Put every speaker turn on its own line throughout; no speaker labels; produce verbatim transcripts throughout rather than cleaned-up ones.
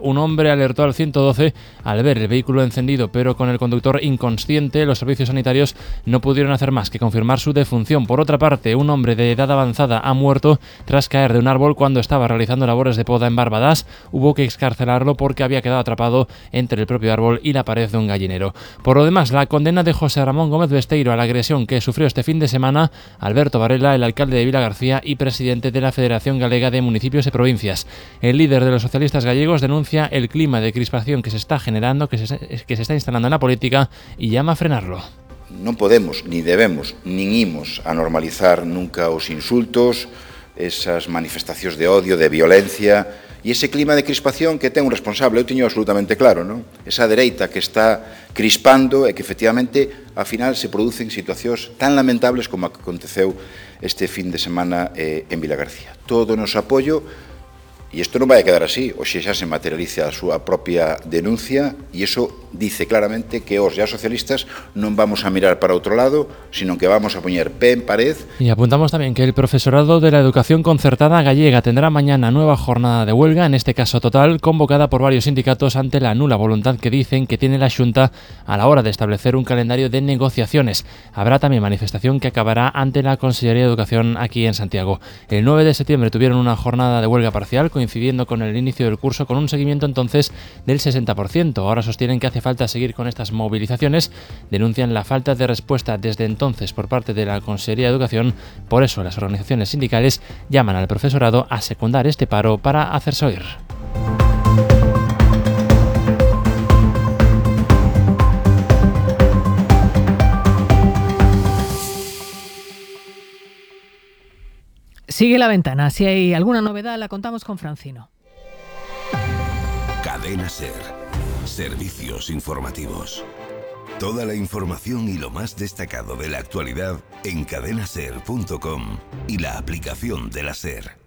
Un hombre alertó al ciento doce al ver el vehículo encendido pero con el conductor inconsciente. Los servicios sanitarios no pudieron hacer más que confirmar su defunción. Por otra parte, un hombre de edad avanzada ha muerto tras caer de un árbol cuando estaba realizando labores de poda en Barbadas. Hubo que excarcelarlo porque había quedado atrapado entre el propio árbol y la pared de un gallinero. Por lo demás, la condena de José Ramón Gómez Besteiro a la agresión que sufrió este fin de semana Alberto Varela, el alcalde de Vilagarcía y presidente de la Federación Galega de Municipios y Provincias. El líder de los socialistas gallegos denuncia el clima de crispación que se está generando, que se, que se está instalando en la política y llama a frenarlo.
Non podemos, ni debemos, nin imos a normalizar nunca os insultos, esas manifestacións de odio, de violencia e ese clima de crispación que ten un responsable, eu teño absolutamente claro, non? Esa dereita que está crispando e que efectivamente, ao final, se producen situacións tan lamentables como a que aconteceu este fin de semana eh, en Vilagarcía. Todo o noso apoio. E isto non vai a quedar así, hoxe xa se materializa a súa propia denuncia e iso dice claramente que os ya socialistas non vamos a mirar para outro lado, sino que vamos a poñer pé en pared.
Y apuntamos también que el profesorado de la educación concertada gallega tendrá mañana nueva jornada de huelga, en este caso total, convocada por varios sindicatos ante la nula voluntad que dicen que tiene la Xunta a la hora de establecer un calendario de negociaciones. Habrá también manifestación que acabará ante la Consellería de Educación aquí en Santiago. El nueve de septiembre tuvieron una jornada de huelga parcial, coincidiendo con el inicio del curso, con un seguimiento entonces del sesenta por ciento. Ahora sostienen que hace falta seguir con estas movilizaciones, denuncian la falta de respuesta desde entonces por parte de la Consellería de Educación. Por eso las organizaciones sindicales llaman al profesorado a secundar este paro para hacerse oír.
Sigue la ventana. Si hay alguna novedad, la contamos con Francino.
Cadena SER. Servicios informativos. Toda la información y lo más destacado de la actualidad en cadena ser punto com y la aplicación de la SER.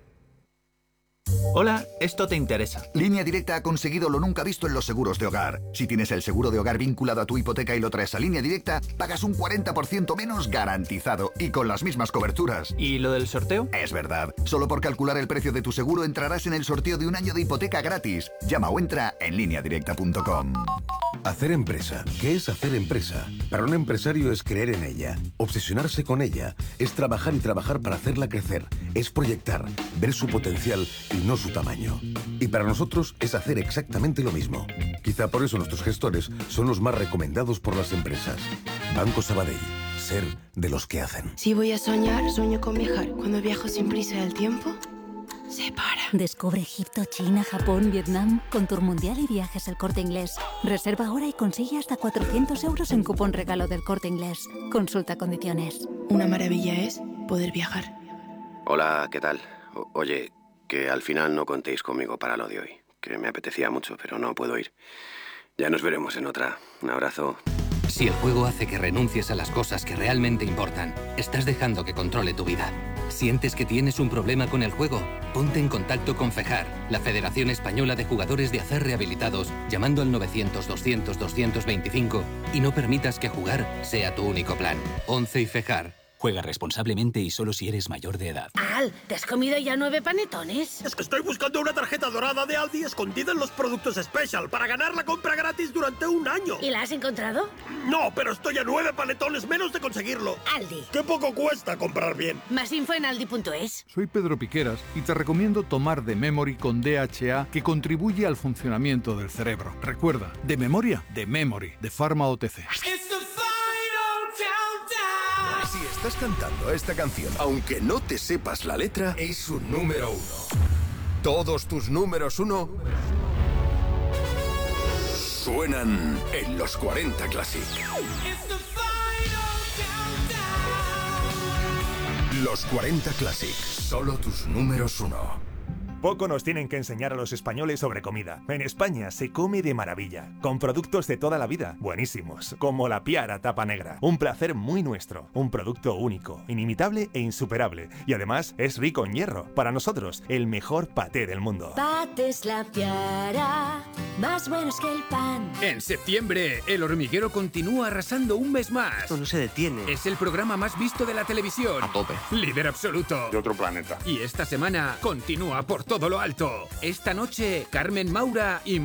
Hola, esto te interesa.
Línea Directa ha conseguido lo nunca visto en los seguros de hogar. Si tienes el seguro de hogar vinculado a tu hipoteca y lo traes a Línea Directa, pagas un cuarenta por ciento menos garantizado y con las mismas coberturas.
¿Y lo del sorteo?
Es verdad. Solo por calcular el precio de tu seguro entrarás en el sorteo de un año de hipoteca gratis. Llama o entra en línea directa punto com.
Hacer empresa. ¿Qué es hacer empresa? Para un empresario es creer en ella, obsesionarse con ella, es trabajar y trabajar para hacerla crecer, es proyectar, ver su potencial y no su tamaño. Y para nosotros es hacer exactamente lo mismo. Quizá por eso nuestros gestores son los más recomendados por las empresas. Banco Sabadell. Ser de los que hacen.
Si voy a soñar, sueño con viajar. Cuando viajo sin prisa del tiempo, se para.
Descubre Egipto, China, Japón, Vietnam con Tour Mundial y Viajes El Corte Inglés. Reserva ahora y consigue hasta cuatrocientos euros en cupón regalo del Corte Inglés. Consulta condiciones.
Una maravilla es poder viajar.
Hola, ¿qué tal? O- oye, que al final no contéis conmigo para lo de hoy, que me apetecía mucho, pero no puedo ir. Ya nos veremos en otra. Un abrazo.
Si el juego hace que renuncies a las cosas que realmente importan, estás dejando que controle tu vida. ¿Sientes que tienes un problema con el juego? Ponte en contacto con FEJAR, la Federación Española de Jugadores de Azar Rehabilitados, llamando al novecientos, doscientos, doscientos veinticinco y no permitas que jugar sea tu único plan. once y FEJAR.
Juega responsablemente y solo si eres mayor de edad.
Al, ¿te has comido ya nueve panetones?
Es que estoy buscando una tarjeta dorada de Aldi escondida en los productos Special para ganar la compra gratis durante un año.
¿Y la has encontrado?
No, pero estoy a nueve panetones menos de conseguirlo.
Aldi.
Qué poco cuesta comprar bien.
Más info en aldi punto es.
Soy Pedro Piqueras y te recomiendo tomar de Memory con D H A, que contribuye al funcionamiento del cerebro. Recuerda, de memoria, de Memory, de Pharma O T C.
Si estás cantando esta canción, aunque no te sepas la letra, es un número uno. Todos tus números uno suenan en los cuarenta Classic. Los cuarenta Classic, solo tus números uno.
Poco nos tienen que enseñar a los españoles sobre comida. En España se come de maravilla, con productos de toda la vida, buenísimos, como la Piara Tapa Negra. Un placer muy nuestro, un producto único, inimitable e insuperable. Y además es rico en hierro. Para nosotros, el mejor paté del mundo.
Patés La Piara, más buenos que el pan.
En septiembre, El Hormiguero continúa arrasando un mes más.
Esto no se detiene.
Es el programa más visto de la televisión.
A tope.
Líder absoluto.
De otro planeta.
Y esta semana continúa por todo lo alto. Esta noche, Carmen Maura y